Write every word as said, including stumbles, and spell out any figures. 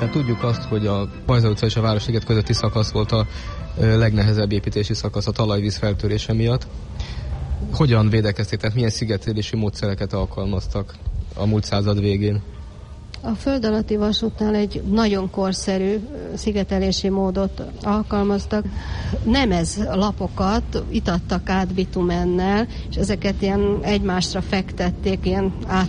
Tehát tudjuk azt, hogy a Bajza utca és a Városliget közötti szakasz volt a legnehezebb építési szakasz a talajvíz feltörése miatt. Hogyan védekezték, tehát milyen szigetelési módszereket alkalmaztak a múlt század végén? A föld alatti vasútnál egy nagyon korszerű szigetelési módot alkalmaztak. Nemez lapokat itattak át bitumennel, és ezeket ilyen egymásra fektették, ilyen át